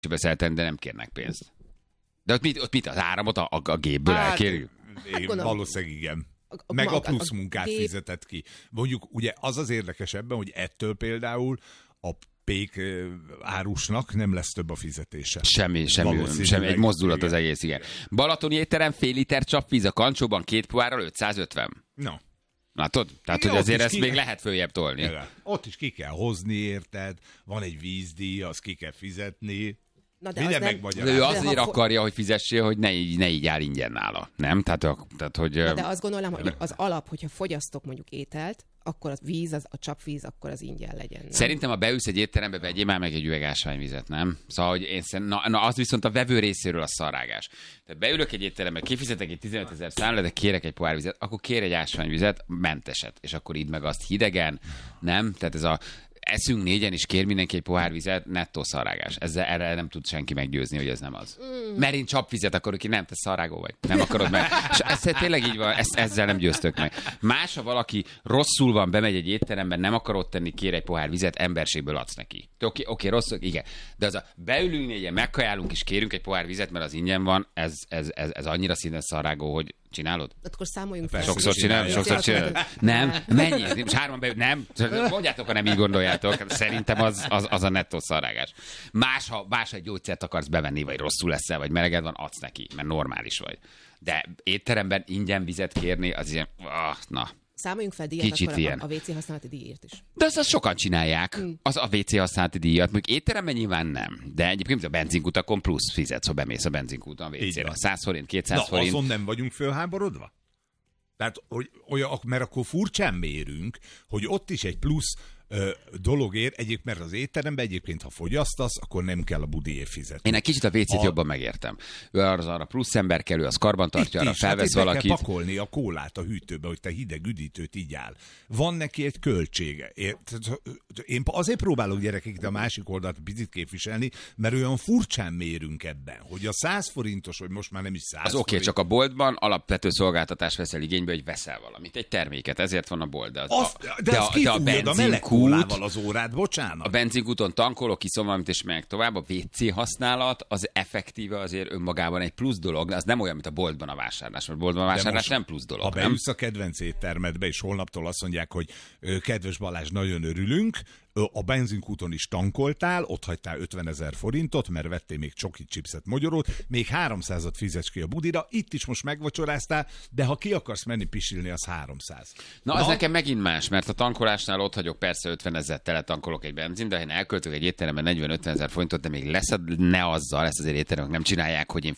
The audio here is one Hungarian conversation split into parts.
beszállítani, de nem kérnek pénzt. De ott mit az áramot a gépből elkérjük? Valószínűleg igen. Meg a plusz munkát fizetett ki. Mondjuk ugye az érdekes ebben, hogy ettől például a pék árusnak nem lesz több a fizetése. Semmi, egy mozdulat az egész, igen. Balatoni étterem, fél liter csapvíz a kancsóban, 2 pohárral 550. No. Látod? Tehát, hogy azért ezt még lehet följebb tolni. Ott is ki kell hozni, érted? Van egy vízdíj, azt ki kell fizetni. Na de minden megmagyarázza. Ő azért akarja, hogy fizessél, hogy ne így áll ingyen nála. Nem? Tehát, hogy... Na de azt gondolom, hogy az alap, hogyha fogyasztok mondjuk ételt, akkor a víz, a csapvíz, akkor az ingyen legyen. Nem? Szerintem, ha beülsz egy étterembe, vegyél már meg egy üveg ásványvizet, nem? Szóval, hogy az viszont a vevő részéről a szarrágás. Tehát beülök egy étterembe, kifizetek egy 15 000 számlát, de kérek egy pohár vizet, akkor kér egy ásványvizet, menteset, és akkor idd meg azt hidegen, nem? Tehát ez eszünk négyen, és kér mindenki egy pohár vizet, nettó szarrágás. Erre nem tud senki meggyőzni, hogy ez nem az. Mert én csapvizet akarok ki, nem, te szarrágó vagy. Nem akarod meg. És ez tényleg így van, ezzel nem győztök meg. Más, ha valaki rosszul van, bemegy egy étteremben, nem akar ott tenni, kér egy pohár vizet, emberségből adsz neki. Oké, rosszul, igen. De az beülünk négyen, megkajálunk, és kérünk egy pohár vizet, mert az ingyen van, ez annyira színes szarrágó, hogy csinálod? Akkor számoljunk fel. Sokszor csinálod. Nem, mennyi? Most 3 beül, nem. Mondjátok, ha nem így gondoljátok. Szerintem az a nettó szarrágás. Más, egy gyógyszert akarsz bevenni, vagy rosszul leszel, vagy meleged van, adsz neki, mert normális vagy. De étteremben ingyen vizet kérni, az ilyen, na. Számoljunk fel díjat, kicsit akkor ilyen. a WC használati díjért is. De azt sokan csinálják, az a WC használati díjat, mondjuk étteremben nyilván nem. De egyébként a benzinkutakon plusz fizetsz, ha bemész a benzinkúton a WC-re. 100 forint, 200 forint. Na, azon nem vagyunk fölháborodva? Tehát, mert akkor furcsán mérünk, hogy ott is egy plusz dologért, mert az étteremben egyébként, ha fogyasztasz, akkor nem kell a budiért fizetni. Én egy kicsit a WC-t jobban megértem. Ő arra plusz ember kell, ő az karbantartja, arra felvesz valakit. Be kell pakolni a kólát a hűtőbe, hogy te hideg üdítőt így áll. Van neki egy költsége. Én azért próbálok gyerekek a másik oldalt picit képviselni, mert olyan furcsán mérünk ebben, hogy a 100 forintos, vagy most már nem is 100 az oké, csak a boltban alapvető szolgáltatást veszel igénybe, hogy veszel valamit, egy terméket, ezért van a bolt. De a benzinkút, az órát, bocsánat. A benzinkúton tankolok, iszom valamit, és megyek tovább. A WC használat az effektíve azért önmagában egy plusz dolog, az nem olyan, mint a boltban a vásárlás, mert a boltban a vásárlás nem plusz dolog. Ha beülsz a kedvenc éttermedbe, és holnaptól azt mondják, hogy kedves Balázs, nagyon örülünk, a benzinkúton is tankoltál, ott hagytál 50 000 forintot, mert vettél még csokit, chipset, mogyorót, még 300-at fizetsz ki a budira, itt is most megvacsoráztál, de ha ki akarsz menni pisilni, az 300. Na, az nekem megint más, mert a tankolásnál ott hagyok persze 50 000 teletankolok egy benzin, de ha én elköltök egy étteremben 40-50 000 forintot, de még leszed, ne azzal, ezt azért étteremek nem csinálják, hogy én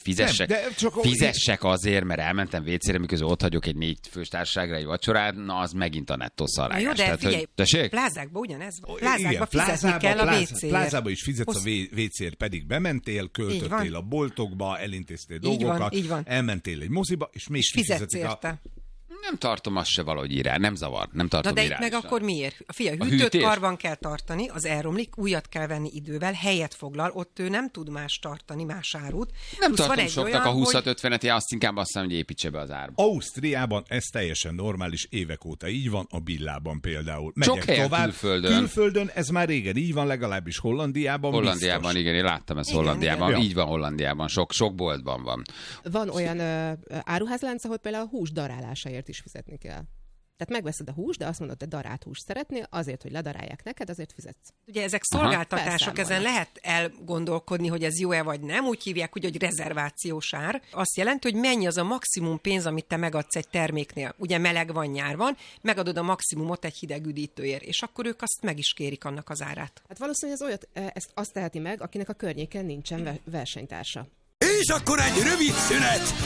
fizessek azért, mert elmentem WC-re, miközben ott hagyok egy 4 fős társaságra egy vacsorát, na az megint a nettó szarrágás. Jó, de figyelj, plázákban ugyanez van. Plázákba fizetni kell a WC-ért. Plázába is fizetsz a WC-ért, pedig bementél, költöttél a boltokba, elintéztél dolgokat, elmentél egy moziba, és még fizetsz érte. Nem tartom azt se valahogy irán, nem zavar, nem tartom irányosra. De meg akkor miért? A hűtőt karban kell tartani, az elromlik, újat kell venni idővel, helyet foglal, ott ő nem tud más tartani, más árut. Nem tartom soknak a 20-50-et, azt inkább azt mondom, hogy építse be az árba. Ausztriában ez teljesen normális, évek óta így van, a Billában például. Sok helyen külföldön ez már régen így van, legalábbis Hollandiában biztos. Igen, én láttam ezt Hollandiában. Igen. Így van Hollandiában, sok boltban van. Van olyan áruházlánc, ahol például a hús darálásáért is fizetni kell. Tehát megveszed a húst, de azt mondod, hogy darált húst szeretnél, azért, hogy ledarálják neked, azért fizetsz. Ugye ezek szolgáltatások, ezen lehet elgondolkodni, hogy ez jó-e vagy nem. Úgy hívják, hogy rezervációs ár. Azt jelenti, hogy mennyi az a maximum pénz, amit te megadsz egy terméknél. Ugye meleg van, nyár van, megadod a maximumot egy hideg üdítőért, és akkor ők azt meg is kérik annak az árát. Hát valószínűleg ezt azt teheti meg, akinek a környéken nincsen versenytársa. És akkor egy rövid szünet!